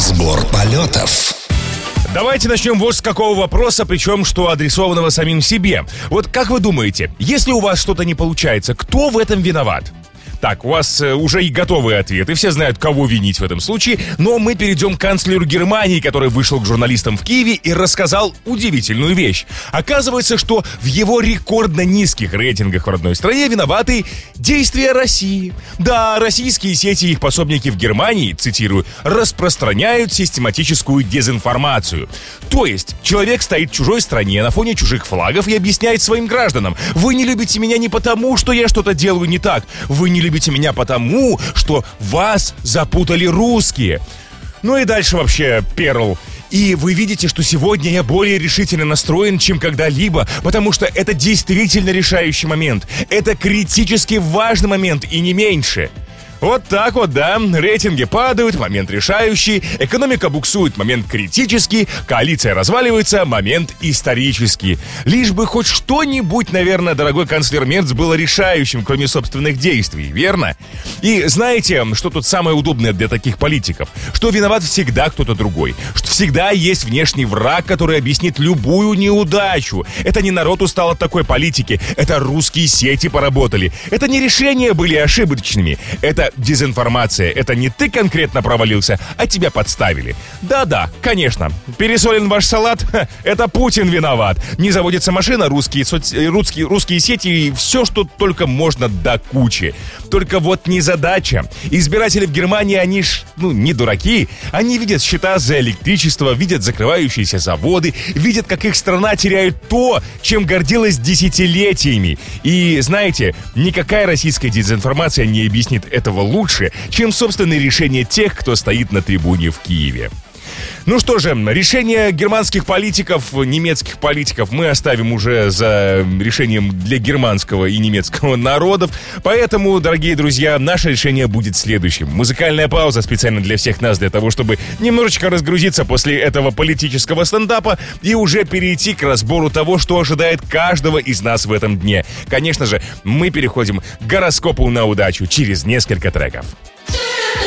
Разбор полетов. Давайте начнем вот с какого вопроса, причем что адресованного самим себе. Вот как вы думаете, если у вас что-то не получается, кто в этом виноват? Так, у вас уже и готовые ответы, все знают, кого винить в этом случае, но мы перейдем к канцлеру Германии, который вышел к журналистам в Киеве и рассказал удивительную вещь. Оказывается, что в его рекордно низких рейтингах в родной стране виноваты действия России. Да, российские сети и их пособники в Германии, цитирую, распространяют систематическую дезинформацию. То есть, человек стоит в чужой стране на фоне чужих флагов и объясняет своим гражданам: вы не любите меня не потому, что я что-то делаю не так, вы не любите меня потому, что вас запутали русские. Ну и дальше вообще перл. И вы видите, что сегодня я более решительно настроен, чем когда-либо, потому что это действительно решающий момент. Это критически важный момент и не меньше. Вот так вот, да, рейтинги падают, момент решающий, экономика буксует, момент критический, коалиция разваливается, момент исторический. Лишь бы хоть что-нибудь, наверное, дорогой канцлер Мерц, было решающим, кроме собственных действий, верно? И знаете, что тут самое удобное для таких политиков? Что виноват всегда кто-то другой, что всегда есть внешний враг, который объяснит любую неудачу. Это не народ устал от такой политики, это русские сети поработали, это не решения были ошибочными, это дезинформация. Это не ты конкретно провалился, а тебя подставили. Да-да, конечно. Пересолен ваш салат? Это Путин виноват. Не заводится машина, русские сети и все, что только можно до кучи. Только вот незадача. Избиратели в Германии, они не дураки. Они видят счета за электричество, видят закрывающиеся заводы, видят, как их страна теряет то, чем гордилась десятилетиями. И знаете, никакая российская дезинформация не объяснит этого лучше, чем собственные решения тех, кто стоит на трибуне в Киеве. Ну что же, решение германских политиков, немецких политиков мы оставим уже за решением для германского и немецкого народов. Поэтому, дорогие друзья, наше решение будет следующим. Музыкальная пауза специально для всех нас, для того, чтобы немножечко разгрузиться после этого политического стендапа и уже перейти к разбору того, что ожидает каждого из нас в этом дне. Конечно же, мы переходим к гороскопу на удачу через несколько треков.